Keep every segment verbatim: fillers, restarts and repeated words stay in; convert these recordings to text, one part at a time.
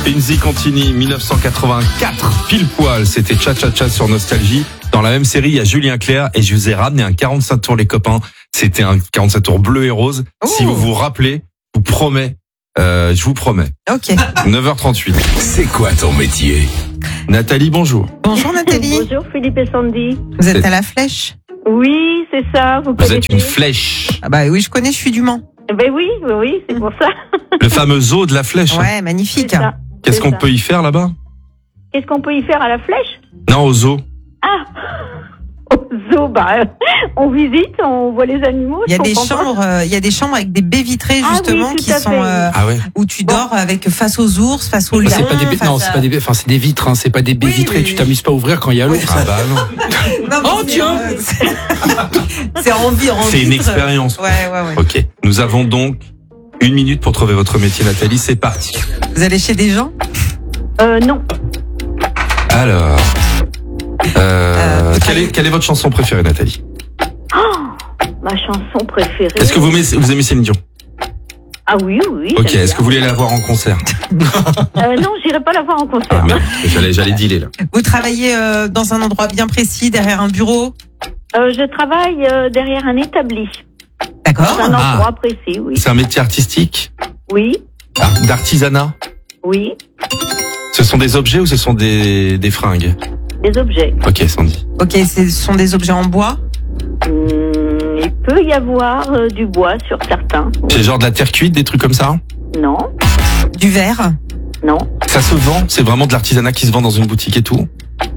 Enzi Contini, dix-neuf cent quatre-vingt-quatre, pile poil, c'était Cha Cha Cha sur Nostalgie. Dans la même série, il y a Julien Clerc et je vous ai ramené un quarante-cinq tours les copains. C'était un quarante-cinq tours bleu et rose. Oh. Si vous vous rappelez, je vous promets, euh, je vous promets. Ok. neuf heures trente-huit. C'est quoi ton métier? Nathalie, bonjour. Bonjour Nathalie. Bonjour Philippe et Sandy. Vous êtes à la Flèche? Oui, c'est ça. Vous, vous êtes une flèche. Ah bah oui, je connais, je suis du Mans. Ben oui, oui, oui, c'est pour ça. Le fameux zoo de la Flèche. Ouais, magnifique. C'est ça. Qu'est-ce C'est qu'on ça. peut y faire là-bas? Qu'est-ce qu'on peut y faire à la Flèche? Non, au zoo. Ah, au zoo, bah, on visite, on voit les animaux. Il y a je des comprends pas. chambres, euh, il y a des chambres avec des baies vitrées Ah justement oui, tout qui à sont fait. euh, Ah ouais. où tu dors avec face aux ours, face aux lions. C'est pas des, face non, à- c'est pas des, enfin, c'est des vitres, hein, c'est pas des baies Oui, vitrées. oui, Tu oui. t'amuses pas à ouvrir quand il y a l'ours. Ah bah non. Non, mais Oh, c'est, tiens. euh, c'est- C'est en vie, en C'est une vitre. expérience. Ouais, ouais, ouais. Ok. Nous avons donc une minute pour trouver votre métier, Nathalie. C'est parti. Vous allez chez des gens? Euh, non. Alors, euh, Euh, quelle, est, quelle est votre chanson préférée, Nathalie? Ma chanson préférée. Est-ce que vous aimez, vous aimez Céline Dion? Ah oui, oui. Ok. j'aime Est-ce que vous voulez la voir en concert? bien. Euh, non, j'irai pas la voir en Ah concert. merde, j'allais, j'allais dealer là. Vous travaillez euh, dans un endroit bien précis, derrière un bureau? Euh, je travaille euh, derrière un établi. D'accord. Un Ah. endroit précis, oui. C'est un métier artistique, Oui, D'ar- d'artisanat. oui. Ce sont des objets ou ce sont des, des fringues? Des objets. Ok, Sandy. Ok, ce sont des objets en bois? Hum, il peut y avoir euh, du bois sur certains. C'est genre de la terre cuite, des trucs comme ça? Non, Du verre? non. Ça se vend? C'est vraiment de l'artisanat qui se vend dans une boutique et tout?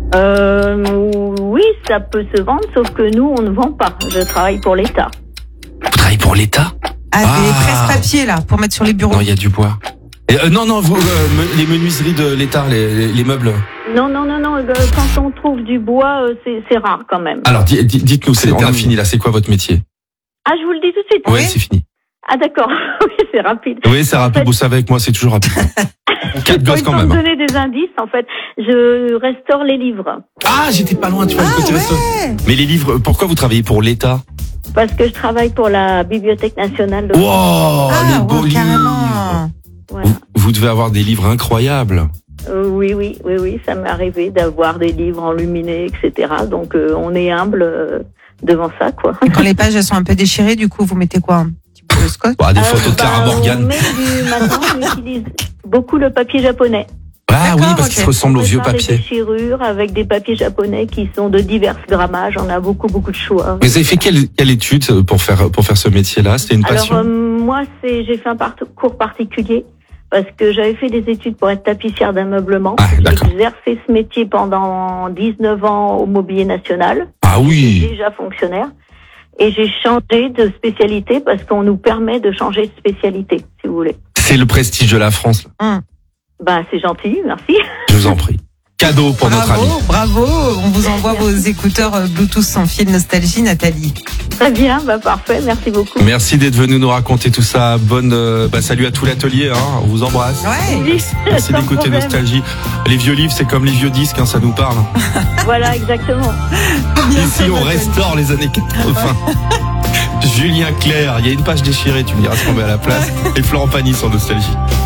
Euh, oui, ça peut se vendre, sauf que nous, on ne vend pas. Je travaille pour l'État. Vous travaillez pour l'État? Ah, des Ah. presse-papiers là, pour mettre sur les bureaux. Non, il y a du bois. Et, euh, non, non, vous, euh, me- les menuiseries de l'État, les, les, les meubles. Non, non, non, non. euh, Quand on trouve du bois, euh, c'est c'est rare quand même. Alors, di- di- dites-nous, c'est, C'est on a terminé. fini là, c'est quoi votre métier? Ah, je vous le dis tout de suite. Ouais, c'est fini. Ah, d'accord. Oui, c'est rapide. Oui, c'est rapide, vous savez avec moi, c'est toujours rapide. Quatre gosses quand Pour même. me hein. donner des indices, en fait, je restaure les livres. Ah, j'étais pas loin, tu vois, Ah le côté resto. ouais. Mais les livres, pourquoi vous travaillez pour l'État? Parce que je travaille pour la Bibliothèque nationale de Wow, Ah, les beaux ouais, livres. carrément. Voilà. Vous, vous devez avoir des livres incroyables. Euh, oui, oui, oui, oui, ça m'est arrivé d'avoir des livres enluminés, et cetera. Donc, euh, on est humble euh, devant ça, quoi. Quand les pages elles sont un peu déchirées, du coup, vous mettez quoi? Un petit peu de scotch? Bah, des Euh, photos de Clara bah, Morgan. On met du, maintenant, on utilise beaucoup le papier japonais. Ah oui, D'accord, parce ok. qu'ils se ressemblent au On vieux peut faire papier. des déchirures avec des papiers japonais qui sont de divers grammages. On a beaucoup, beaucoup de choix. Vous avez fait quelle, quelle étude pour faire, pour faire ce métier-là? C'était une Alors, passion? euh, moi, c'est, j'ai fait un parcours particulier parce que j'avais fait des études pour être tapissière d'ameublement. Ah, d'accord. J'ai exercé ce métier pendant dix-neuf ans au Mobilier National. Ah J'étais oui. déjà fonctionnaire. Et j'ai changé de spécialité parce qu'on nous permet de changer de spécialité, si vous voulez. C'est le prestige de la France. là. Ben, c'est gentil, merci. Je vous en prie. Cadeau pour notre ami. Bravo, bravo. On vous envoie vos écouteurs euh, Bluetooth sans fil Nostalgie, Nathalie. Très bien, bah, parfait, merci beaucoup. Merci d'être venu nous raconter tout ça. Bonne, euh, bah, salut à tout l'atelier, hein. On vous embrasse. Ouais. Oui, Merci sans d'écouter problème. Nostalgie. Les vieux livres, c'est comme les vieux disques, hein, ça nous parle. Voilà, exactement. Ici, on restaure les années quatre-vingts. Julien Clerc, il y a une page déchirée, tu me diras ce qu'on met à la place. Et Florent Pagny sur Nostalgie.